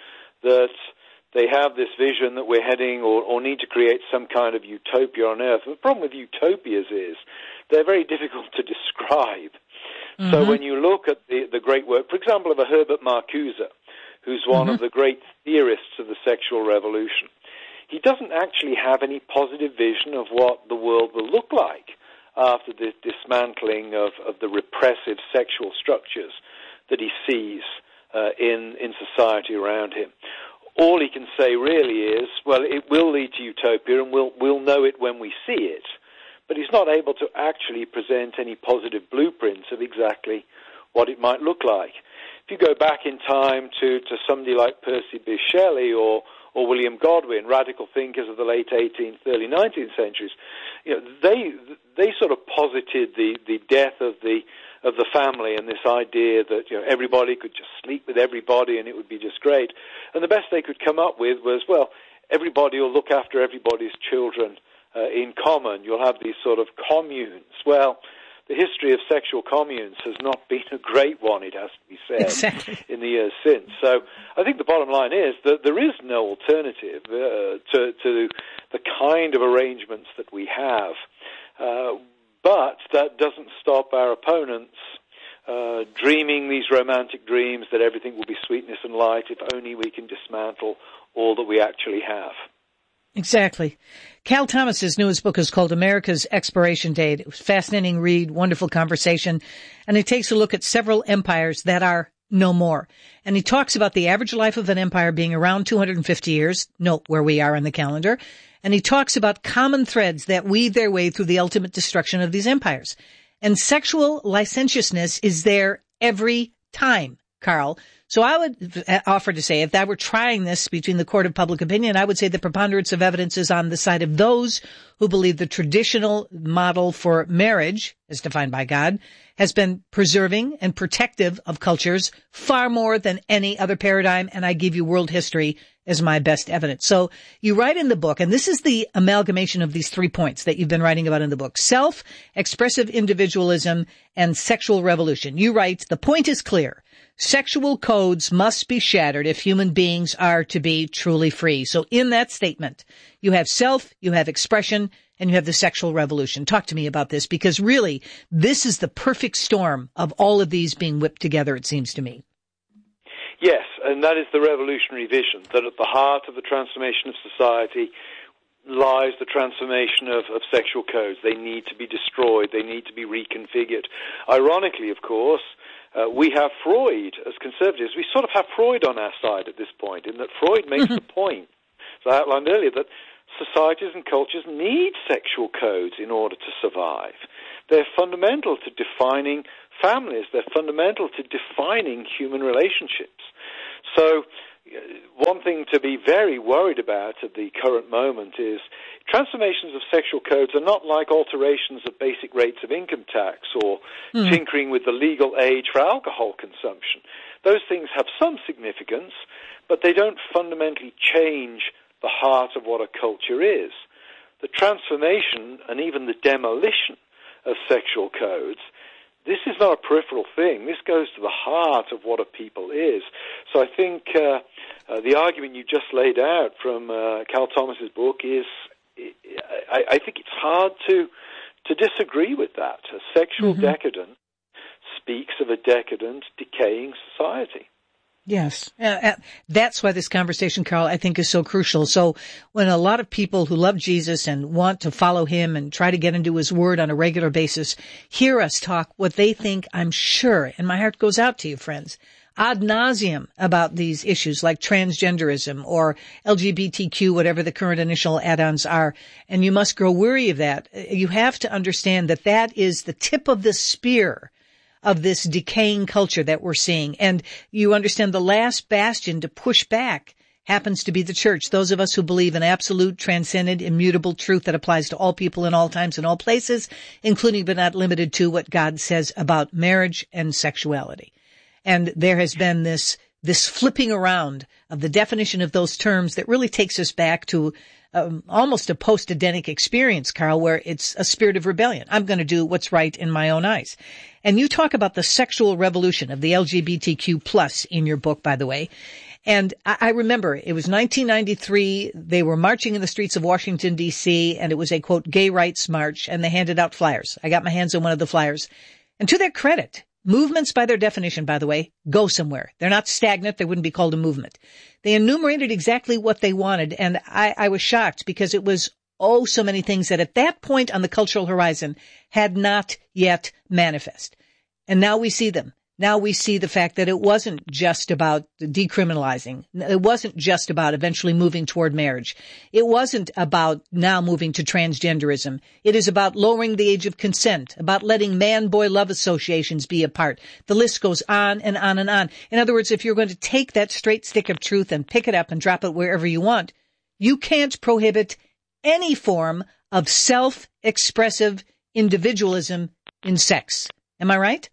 that they have this vision that we're heading or, or need to create some kind of utopia on Earth. The problem with utopias is they're very difficult to describe. Mm-hmm. So when you look at the, the great work, for example, of a Herbert Marcuse, who's one mm-hmm. of the great theorists of the sexual revolution, he doesn't actually have any positive vision of what the world will look like after the dismantling of, of the repressive sexual structures that he sees uh, in, in society around him. All he can say really is, well, it will lead to utopia and we'll, we'll know it when we see it. But he's not able to actually present any positive blueprints of exactly what it might look like. If you go back in time to, to somebody like Percy Bysshe Shelley or or William Godwin, radical thinkers of the late eighteenth, early nineteenth centuries, you know, they they sort of posited the, the death of the of the family and this idea that, you know, everybody could just sleep with everybody and it would be just great. And the best they could come up with was, well, everybody will look after everybody's children uh, in common. You'll have these sort of communes. Well, the history of sexual communes has not been a great one, it has to be said, exactly. in the years since. So I think the bottom line is that there is no alternative uh, to, to the kind of arrangements that we have. Uh, but that doesn't stop our opponents uh, dreaming these romantic dreams that everything will be sweetness and light if only we can dismantle all that we actually have. Exactly. Cal Thomas's newest book is called America's Expiration Date. It was a fascinating read, wonderful conversation, and he takes a look at several empires that are no more. And he talks about the average life of an empire being around two hundred fifty years, note where we are on the calendar, and he talks about common threads that weave their way through the ultimate destruction of these empires. And sexual licentiousness is there every time, Carl. So I would offer to say, if I were trying this between the court of public opinion, I would say the preponderance of evidence is on the side of those who believe the traditional model for marriage, as defined by God, has been preserving and protective of cultures far more than any other paradigm, and I give you world history as my best evidence. So you write in the book, and this is the amalgamation of these three points that you've been writing about in the book: self, expressive individualism, and sexual revolution. You write, the point is clear. Sexual codes must be shattered if human beings are to be truly free. So in that statement, you have self, you have expression, and you have the sexual revolution. Talk to me about this, because really, this is the perfect storm of all of these being whipped together, it seems to me. Yes, and that is the revolutionary vision, that at the heart of the transformation of society lies the transformation of, of sexual codes. They need to be destroyed. They need to be reconfigured. Ironically, of course, uh, we have Freud as conservatives. We sort of have Freud on our side at this point, in that Freud makes the point, as I outlined earlier, that societies and cultures need sexual codes in order to survive. They're fundamental to defining families. They're fundamental to defining human relationships. So one thing to be very worried about at the current moment is transformations of sexual codes are not like alterations of basic rates of income tax or mm. tinkering with the legal age for alcohol consumption. Those things have some significance, but they don't fundamentally change the heart of what a culture is. The transformation and even the demolition of sexual codes, this is not a peripheral thing. This goes to the heart of what a people is. So I think uh, uh, the argument you just laid out from uh, Cal Thomas's book is, I, I think it's hard to to disagree with that. A sexual mm-hmm. decadence speaks of a decadent, decaying society. Yes. Uh, that's why this conversation, Carl, I think is so crucial. So when a lot of people who love Jesus and want to follow him and try to get into his word on a regular basis hear us talk what they think, I'm sure, and my heart goes out to you, friends, ad nauseum about these issues like transgenderism or L G B T Q, whatever the current initial add-ons are, and you must grow weary of that. You have to understand that that is the tip of the spear of this decaying culture that we're seeing. And you understand the last bastion to push back happens to be the church. Those of us who believe in absolute, transcendent, immutable truth that applies to all people in all times and all places, including but not limited to what God says about marriage and sexuality. And there has been this, this flipping around of the definition of those terms that really takes us back to Um, almost a post-Edenic experience, Carl, where it's a spirit of rebellion. I'm going to do what's right in my own eyes. And you talk about the sexual revolution of the L G B T Q plus in your book, by the way. And I, I remember it was nineteen ninety-three. They were marching in the streets of Washington, D C, and it was a, quote, gay rights march, and they handed out flyers. I got my hands on one of the flyers. And to their credit, movements, by their definition, by the way, go somewhere. They're not stagnant. They wouldn't be called a movement. They enumerated exactly what they wanted, and I, I was shocked because it was, oh, so many things that at that point on the cultural horizon had not yet manifest. And now we see them. Now we see the fact that it wasn't just about decriminalizing. It wasn't just about eventually moving toward marriage. It wasn't about now moving to transgenderism. It is about lowering the age of consent, about letting man-boy love associations be a part. The list goes on and on and on. In other words, if you're going to take that straight stick of truth and pick it up and drop it wherever you want, you can't prohibit any form of self-expressive individualism in sex. Am I right?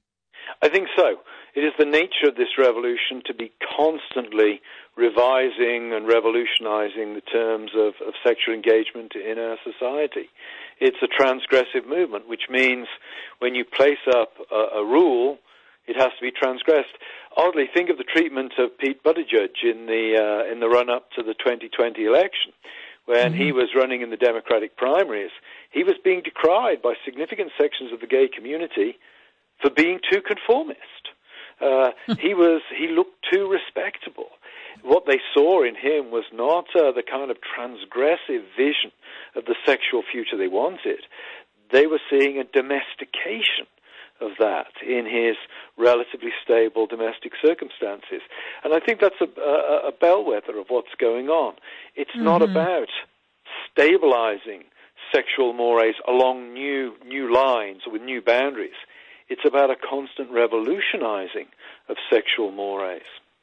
I think so. It is the nature of this revolution to be constantly revising and revolutionizing the terms of, of sexual engagement in our society. It's a transgressive movement, which means when you place up a, a rule, it has to be transgressed. Oddly, think of the treatment of Pete Buttigieg in the uh, in the run-up to the twenty twenty election, when mm-hmm. he was running in the Democratic primaries. He was being decried by significant sections of the gay community for being too conformist. Uh, he was, he looked too respectable. What they saw in him was not uh, the kind of transgressive vision of the sexual future they wanted. They were seeing a domestication of that in his relatively stable domestic circumstances. And I think that's a, a, a bellwether of what's going on. It's mm-hmm. not about stabilizing sexual mores along new, new lines or with new boundaries. It's about a constant revolutionizing of sexual mores.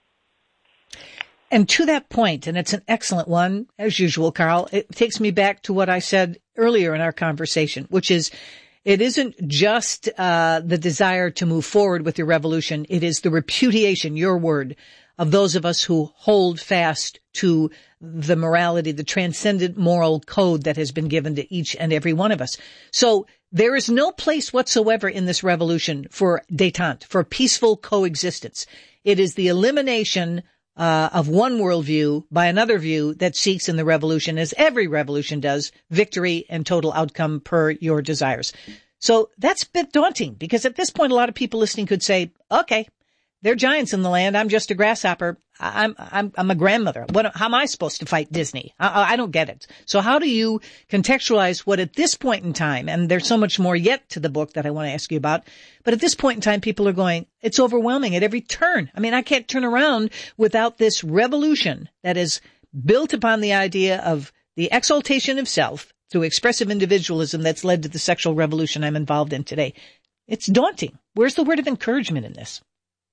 And to that point, and it's an excellent one, as usual, Carl, it takes me back to what I said earlier in our conversation, which is it isn't just uh the desire to move forward with your revolution. It is the repudiation, your word, of those of us who hold fast to the morality, the transcendent moral code that has been given to each and every one of us. So there is no place whatsoever in this revolution for détente, for peaceful coexistence. It is the elimination Uh, of one worldview by another view that seeks in the revolution, as every revolution does, victory and total outcome per your desires. So that's a bit daunting, because at this point, a lot of people listening could say, okay, they're giants in the land. I'm just a grasshopper. I'm, I'm, I'm a grandmother. What, how am I supposed to fight Disney? I, I don't get it. So how do you contextualize what at this point in time, and there's so much more yet to the book that I want to ask you about, but at this point in time, people are going, it's overwhelming at every turn. I mean, I can't turn around without this revolution that is built upon the idea of the exaltation of self through expressive individualism that's led to the sexual revolution I'm involved in today. It's daunting. Where's the word of encouragement in this?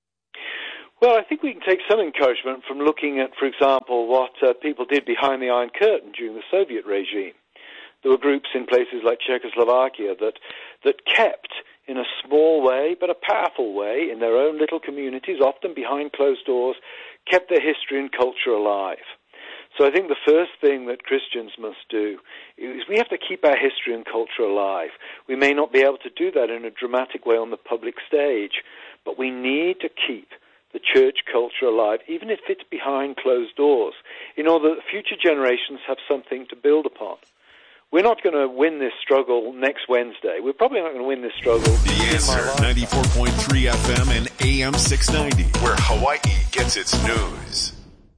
Well, I think we can take some encouragement from looking at, for example, what uh, people did behind the Iron Curtain during the Soviet regime. There were groups in places like Czechoslovakia that that kept, in a small way, but a powerful way, in their own little communities, often behind closed doors, kept their history and culture alive. So I think the first thing that Christians must do is we have to keep our history and culture alive. We may not be able to do that in a dramatic way on the public stage, but we need to keep the church culture alive, even if it's behind closed doors, in order that future generations have something to build upon. We're not going to win this struggle next Wednesday. We're probably not going to win this struggle. The Answer, ninety-four point three F M and A M six ninety, where Hawaii gets its news.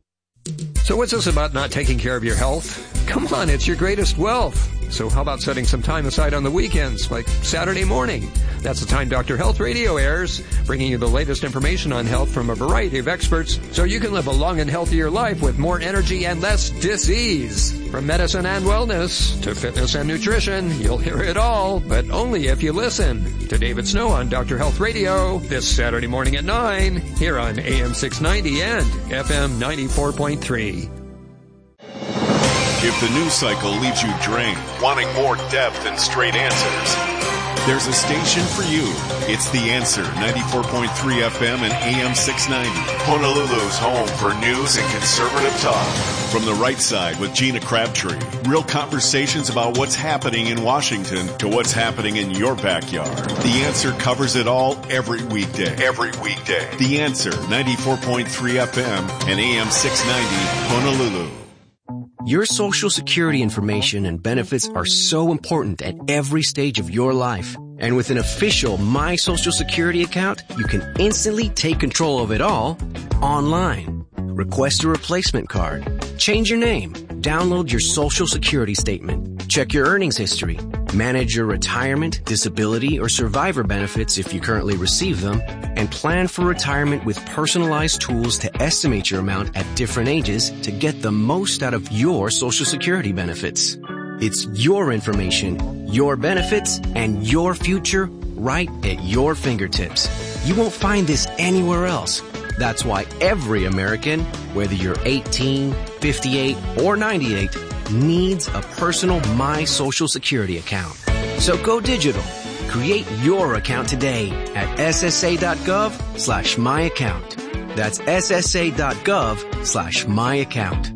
So what's this about not taking care of your health? Come on, it's your greatest wealth. So how about setting some time aside on the weekends, like Saturday morning? That's the time Doctor Health Radio airs, bringing you the latest information on health from a variety of experts so you can live a long and healthier life with more energy and less disease. From medicine and wellness to fitness and nutrition, you'll hear it all, but only if you listen. To David Snow on Doctor Health Radio this Saturday morning at nine, here on A M six ninety and F M ninety-four point three. If the news cycle leaves you drained, wanting more depth and straight answers, there's a station for you. It's The Answer, ninety-four point three F M and A M six ninety. Honolulu's home for news and conservative talk. From the right side with Gina Crabtree. Real conversations about what's happening in Washington to what's happening in your backyard. The Answer covers it all every weekday. Every weekday. The Answer, ninety-four point three F M and A M six ninety, Honolulu. Your Social Security information and benefits are so important at every stage of your life. And with an official My Social Security account, you can instantly take control of it all online. Request a replacement card. Change your name. Download your Social Security statement. Check your earnings history. Manage your retirement, disability, or survivor benefits if you currently receive them. And plan for retirement with personalized tools to estimate your amount at different ages to get the most out of your Social Security benefits. It's your information, your benefits, and your future right at your fingertips. You won't find this anywhere else. That's why every American, whether you're eighteen, fifty-eight, or ninety-eight, needs a personal My Social Security account. So go digital. Create your account today at ssa.gov slash my account. That's ssa.gov slash my account.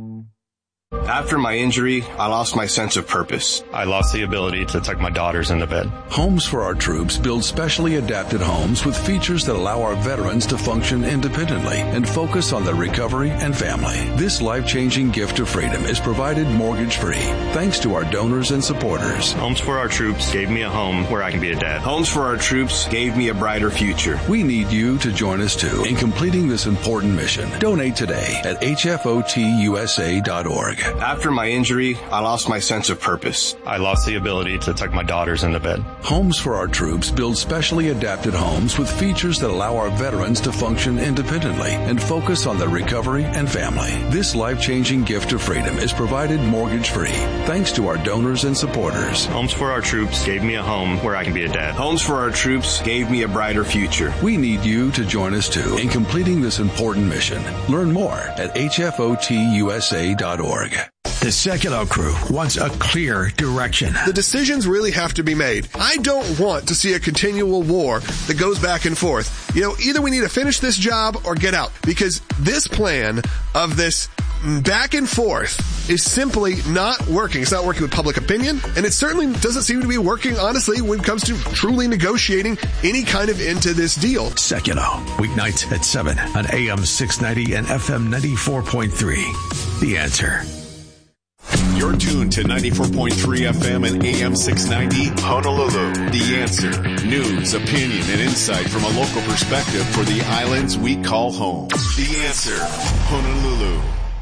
After my injury, I lost my sense of purpose. I lost the ability to tuck my daughters into bed. Homes for Our Troops builds specially adapted homes with features that allow our veterans to function independently and focus on their recovery and family. This life-changing gift of freedom is provided mortgage-free thanks to our donors and supporters. Homes for Our Troops gave me a home where I can be a dad. Homes for Our Troops gave me a brighter future. We need you to join us too in completing this important mission. Donate today at H F O T U S A dot org. After my injury, I lost my sense of purpose. I lost the ability to tuck my daughters into bed. Homes for Our Troops build specially adapted homes with features that allow our veterans to function independently and focus on their recovery and family. This life-changing gift of freedom is provided mortgage-free thanks to our donors and supporters. Homes for Our Troops gave me a home where I can be a dad. Homes for Our Troops gave me a brighter future. We need you to join us too in completing this important mission. Learn more at H F O T U S A dot org. The Sekulow crew wants a clear direction. The decisions really have to be made. I don't want to see a continual war that goes back and forth. You know, either we need to finish this job or get out, because this plan of this back and forth is simply not working. It's not working with public opinion, and it certainly doesn't seem to be working, honestly, when it comes to truly negotiating any kind of end to this deal. Sekulow, weeknights at seven on A M six ninety and F M ninety-four point three. The Answer. You're tuned to ninety-four point three F M and A M six ninety Honolulu. The Answer. News, opinion, and insight from a local perspective for the islands we call home. The Answer. Honolulu.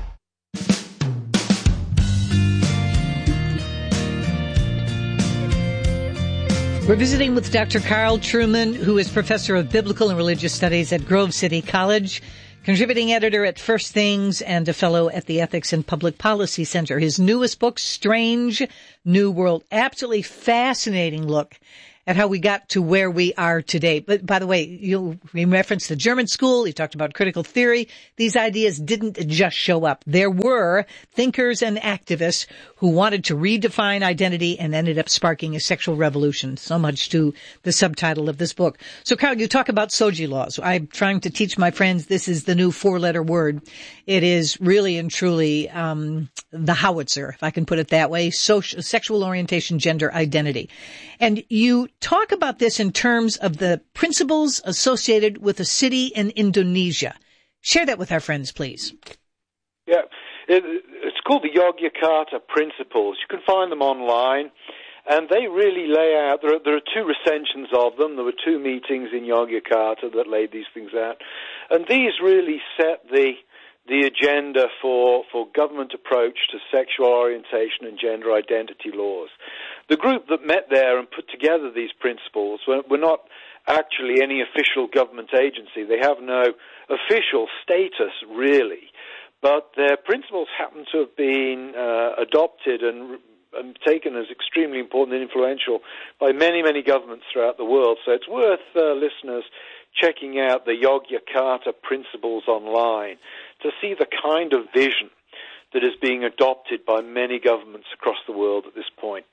We're visiting with Doctor Carl Trueman, who is professor of biblical and religious studies at Grove City College, contributing editor at First Things, and a fellow at the Ethics and Public Policy Center. His newest book, Strange New World, absolutely fascinating look at how we got to where we are today. But by the way, you referenced the German school. You talked about critical theory. These ideas didn't just show up. There were thinkers and activists who wanted to redefine identity and ended up sparking a sexual revolution. So much to the subtitle of this book. So, Carl, you talk about SOGI laws. I'm trying to teach my friends this is the new four-letter word. It is really and truly um the howitzer, if I can put it that way, social, sexual orientation, gender identity. And you talk about this in terms of the principles associated with a city in Indonesia. Share that with our friends, please. Yeah, it, it's called the Yogyakarta Principles. You can find them online, and they really lay out, there are, there are two recensions of them. There were two meetings in Yogyakarta that laid these things out. And these really set the the agenda for, for government approach to sexual orientation and gender identity laws. The group that met there and put together these principles were, were not actually any official government agency. They have no official status, really. But their principles happen to have been uh, adopted and, and taken as extremely important and influential by many, many governments throughout the world. So it's worth uh, listeners checking out the Yogyakarta Principles online to see the kind of vision that is being adopted by many governments across the world at this point.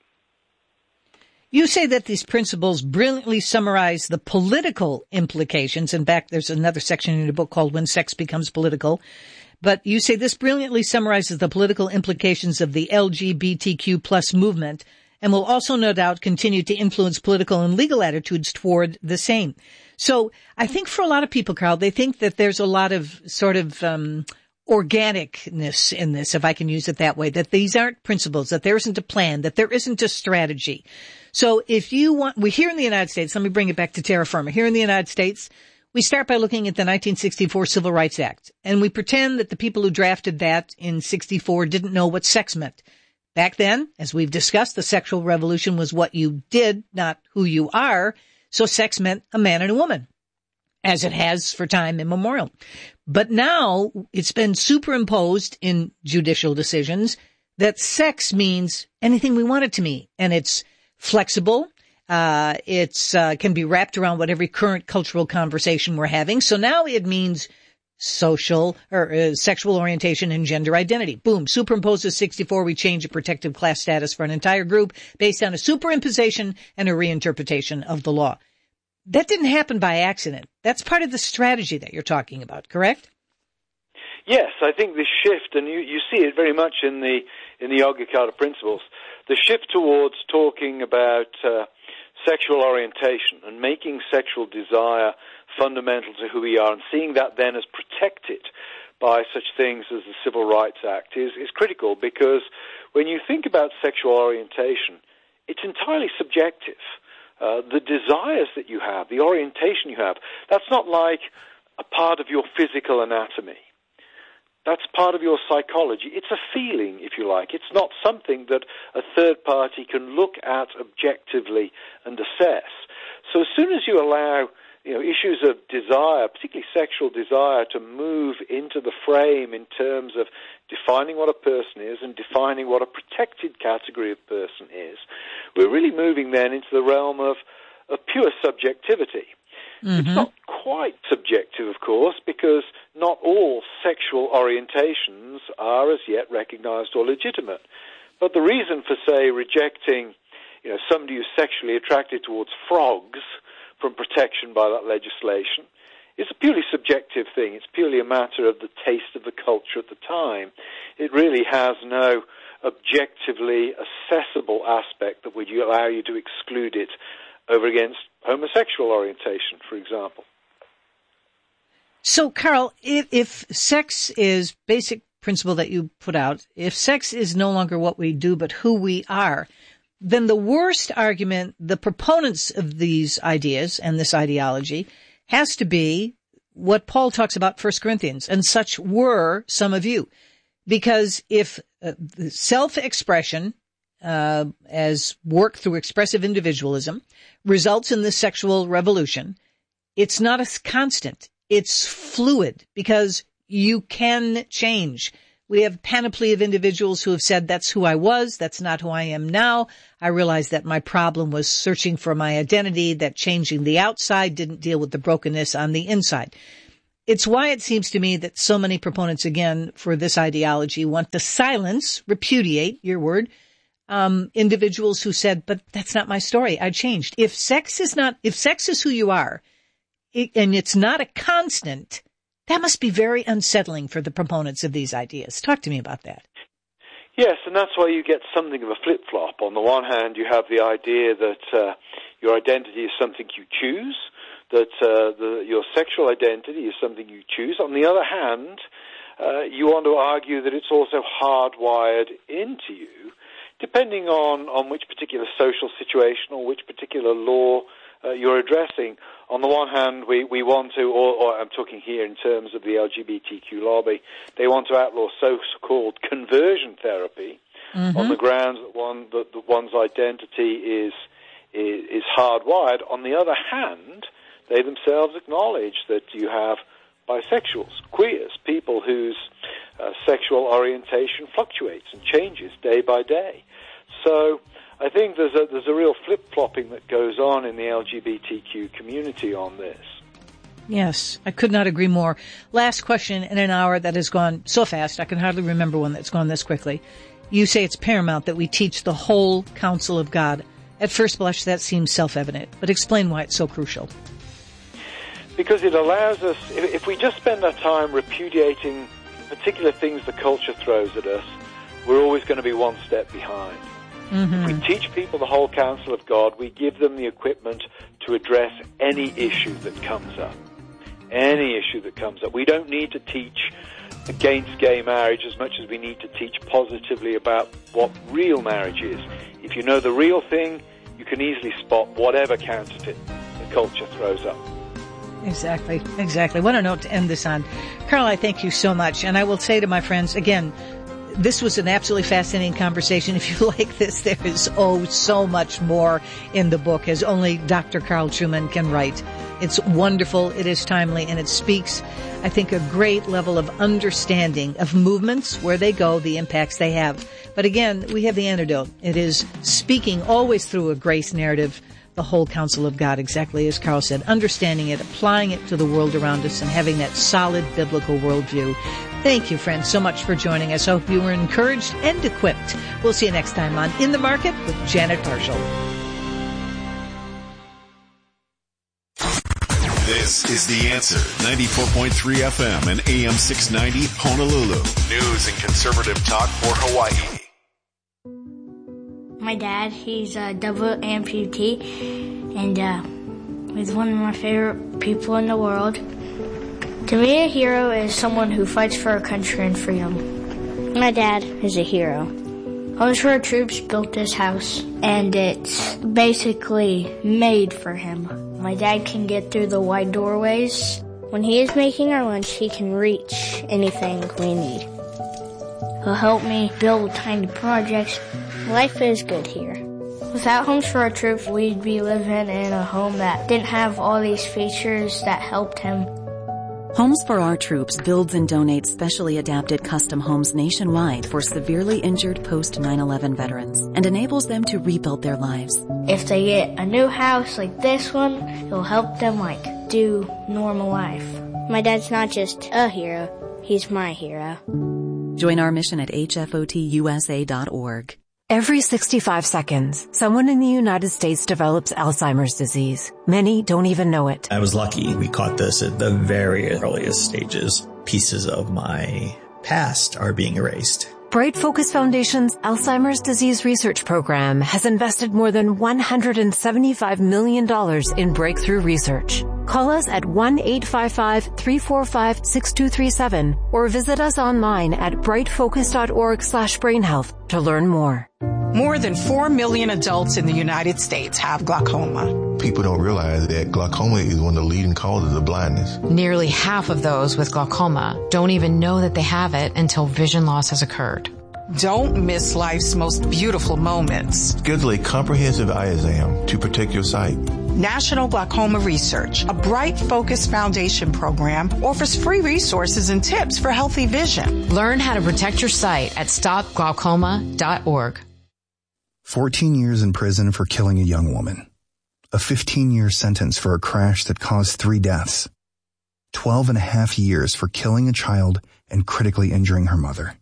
You say that these principles brilliantly summarize the political implications. In fact, there's another section in your book called When Sex Becomes Political. But you say this brilliantly summarizes the political implications of the L G B T Q plus movement and will also no doubt continue to influence political and legal attitudes toward the same. So I think for a lot of people, Carl, they think that there's a lot of sort of um organicness in this, if I can use it that way, that these aren't principles, that there isn't a plan, that there isn't a strategy. So if you want, we're here in the United States, let me bring it back to terra firma. Here in the United States, we start by looking at the nineteen sixty-four Civil Rights Act, and we pretend that the people who drafted that in sixty-four didn't know what sex meant. Back then, as we've discussed, the sexual revolution was what you did, not who you are. So sex meant a man and a woman, as it has for time immemorial. But now it's been superimposed in judicial decisions that sex means anything we want it to mean. And it's flexible. Uh, it's, uh, can be wrapped around whatever current cultural conversation we're having. So now it means social or uh, sexual orientation and gender identity. Boom. Superimposes sixty-four. We change a protective class status for an entire group based on a superimposition and a reinterpretation of the law. That didn't happen by accident. That's part of the strategy that you're talking about, correct? Yes, I think this shift, and you, you see it very much in the in the Yogyakarta Principles, the shift towards talking about uh, sexual orientation and making sexual desire fundamental to who we are, and seeing that then as protected by such things as the Civil Rights Act is, is critical, because when you think about sexual orientation, it's entirely subjective. Uh, the desires that you have, the orientation you have, that's not like a part of your physical anatomy. That's part of your psychology. It's a feeling, if you like. It's not something that a third party can look at objectively and assess. So as soon as you allow, you know, issues of desire, particularly sexual desire, to move into the frame in terms of defining what a person is and defining what a protected category of person is, we're really moving then into the realm of, of pure subjectivity. Mm-hmm. It's not quite subjective, of course, because not all sexual orientations are as yet recognized or legitimate. But the reason for, say, rejecting, you know, somebody who's sexually attracted towards frogs from protection by that legislation is a purely subjective thing. It's purely a matter of the taste of the culture at the time. It really has no objectively accessible aspect that would allow you to exclude it over against homosexual orientation, for example. So, Carl, if, if sex is basic principle that you put out, if sex is no longer what we do but who we are, then the worst argument the proponents of these ideas and this ideology has to be what Paul talks about in First Corinthians, and such were some of you. Because if uh, self-expression Uh, as work through expressive individualism results in this sexual revolution, it's not a constant. It's fluid because you can change. We have a panoply of individuals who have said, that's who I was. That's not who I am now. I realized that my problem was searching for my identity, that changing the outside didn't deal with the brokenness on the inside. It's why it seems to me that so many proponents, again, for this ideology want to silence, repudiate, your word, Um, individuals who said, but that's not my story. I changed. If sex is not, if sex is who you are, it, and it's not a constant, that must be very unsettling for the proponents of these ideas. Talk to me about that. Yes, and that's why you get something of a flip-flop. On the one hand, you have the idea that uh, your identity is something you choose, that uh, the, your sexual identity is something you choose. On the other hand, uh, you want to argue that it's also hardwired into you, depending on, on which particular social situation or which particular law uh, you're addressing. On the one hand, we, we want to, or, or I'm talking here in terms of the L G B T Q lobby, they want to outlaw so-called conversion therapy mm-hmm. on the grounds that, one, that, that one's identity is, is, is hardwired. On the other hand, they themselves acknowledge that you have bisexuals, queers, people whose uh, sexual orientation fluctuates and changes day by day. So I think there's a, there's a real flip-flopping that goes on in the L G B T Q community on this. Yes, I could not agree more. Last question in an hour that has gone so fast, I can hardly remember one that's gone this quickly. You say it's paramount that we teach the whole counsel of God. At first blush, that seems self-evident, but explain why it's so crucial. Because it allows us, if we just spend our time repudiating particular things the culture throws at us, we're always going to be one step behind. Mm-hmm. If we teach people the whole counsel of God, we give them the equipment to address any issue that comes up. Any issue that comes up. We don't need to teach against gay marriage as much as we need to teach positively about what real marriage is. If you know the real thing, you can easily spot whatever counterfeit the culture throws up. Exactly, exactly. What a note to end this on. Carl, I thank you so much. And I will say to my friends, again, this was an absolutely fascinating conversation. If you like this, there is, oh, so much more in the book, as only Doctor Carl Trueman can write. It's wonderful, it is timely, and it speaks, I think, a great level of understanding of movements, where they go, the impacts they have. But again, we have the antidote. It is speaking always through a grace narrative, the whole counsel of God, exactly as Carl said, understanding it, applying it to the world around us, and having that solid biblical worldview. Thank you, friends, so much for joining us. I hope you were encouraged and equipped. We'll see you next time on In the Market with Janet Parshall. This is The Answer, ninety-four point three F M and A M six ninety Honolulu. News and conservative talk for Hawaii. My dad, he's a double amputee, and uh, he's one of my favorite people in the world. To me, a hero is someone who fights for our country and freedom. My dad is a hero. All of our troops built this house, and it's basically made for him. My dad can get through the wide doorways, When he is making our lunch, he can reach anything we need. He'll help me build tiny projects. Life is good here. Without Homes for Our Troops, we'd be living in a home that didn't have all these features that helped him. Homes for Our Troops builds and donates specially adapted custom homes nationwide for severely injured post nine eleven veterans and enables them to rebuild their lives. If they get a new house like this one, it'll help them, like, do normal life. My dad's not just a hero, he's my hero. Join our mission at H F O T U S A dot org. Every sixty-five seconds, someone in the United States develops Alzheimer's disease. Many don't even know it. I was lucky. We caught this at the very earliest stages. Pieces of my past are being erased. Bright Focus Foundation's Alzheimer's Disease Research Program has invested more than one hundred seventy-five million dollars in breakthrough research. Call us at one eight five five, three four five, six two three seven or visit us online at brightfocus.org slash brainhealth to learn more. More than four million adults in the United States have glaucoma. People don't realize that glaucoma is one of the leading causes of blindness. Nearly half of those with glaucoma don't even know that they have it until vision loss has occurred. Don't miss life's most beautiful moments. Schedule a comprehensive eye exam to protect your sight. National Glaucoma Research, a Bright Focus Foundation program, offers free resources and tips for healthy vision. Learn how to protect your sight at stop glaucoma dot org. fourteen years in prison for killing a young woman. A fifteen-year sentence for a crash that caused three deaths. twelve and a half years for killing a child and critically injuring her mother.